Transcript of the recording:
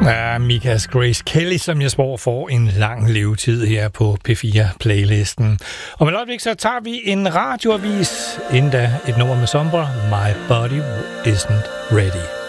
Ja, Mikas Grace Kelly, som jeg spår får en lang levetid her på P4-playlisten. Om et øjeblik, så tager vi en radioavis, inden da et nummer med Sombra, My Body Isn't Ready.